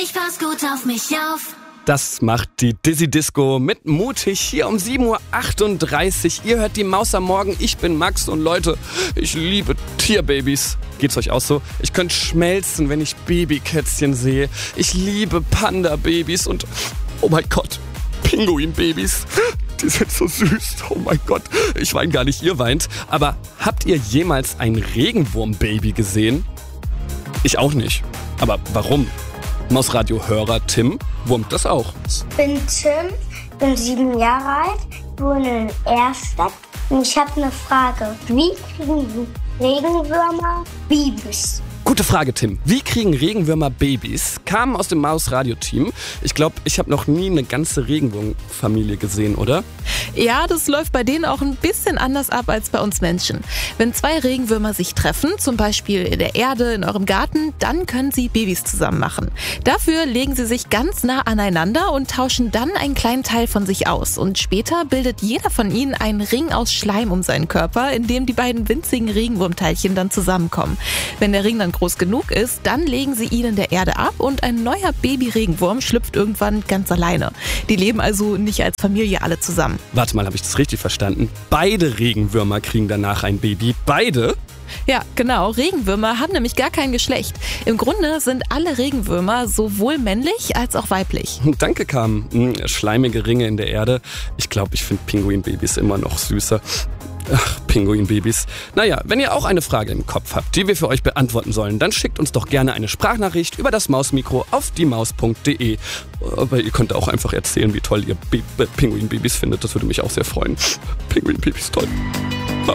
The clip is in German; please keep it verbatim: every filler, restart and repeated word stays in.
Ich pass gut auf mich auf. Das macht die Dizzy Disco mit Mutig hier um sieben Uhr achtunddreißig. Ihr hört die Maus am Morgen. Ich bin Max und Leute, ich liebe Tierbabys. Geht's euch auch so? Ich könnte schmelzen, wenn ich Babykätzchen sehe. Ich liebe Panda-Babys und, oh mein Gott, Pinguin-Babys. Die sind so süß. Oh mein Gott, ich weine gar nicht, ihr weint. Aber habt ihr jemals ein Regenwurm-Baby gesehen? Ich auch nicht. Aber warum? Mausradio-Hörer Tim wurmt das auch. Ich bin Tim, bin sieben Jahre alt, wohne in Erstadt und ich habe eine Frage. Wie kriegen Regenwürmer Babys? Gute Frage, Tim. Wie kriegen Regenwürmer Babys? Kamen aus dem Maus-Radio-Team. Ich glaube, ich habe noch nie eine ganze Regenwurmfamilie gesehen, oder? Ja, das läuft bei denen auch ein bisschen anders ab als bei uns Menschen. Wenn zwei Regenwürmer sich treffen, zum Beispiel in der Erde, in eurem Garten, dann können sie Babys zusammen machen. Dafür legen sie sich ganz nah aneinander und tauschen dann einen kleinen Teil von sich aus. Und später bildet jeder von ihnen einen Ring aus Schleim um seinen Körper, in dem die beiden winzigen Regenwurmteilchen dann zusammenkommen. Wenn der Ring dann groß genug ist, dann legen sie ihn in der Erde ab und ein neuer Baby-Regenwurm schlüpft irgendwann ganz alleine. Die leben also nicht als Familie alle zusammen. Warte mal, habe ich das richtig verstanden? Beide Regenwürmer kriegen danach ein Baby. Beide? Ja, genau. Regenwürmer haben nämlich gar kein Geschlecht. Im Grunde sind alle Regenwürmer sowohl männlich als auch weiblich. Danke, Carmen. Schleimige Ringe in der Erde. Ich glaube, ich finde Pinguinbabys immer noch süßer. Ach, Pinguinbabys. Naja, wenn ihr auch eine Frage im Kopf habt, die wir für euch beantworten sollen, dann schickt uns doch gerne eine Sprachnachricht über das Mausmikro auf diemaus punkt de. Aber ihr könnt auch einfach erzählen, wie toll ihr Be- Pinguinbabys findet. Das würde mich auch sehr freuen. Pinguinbabys, toll.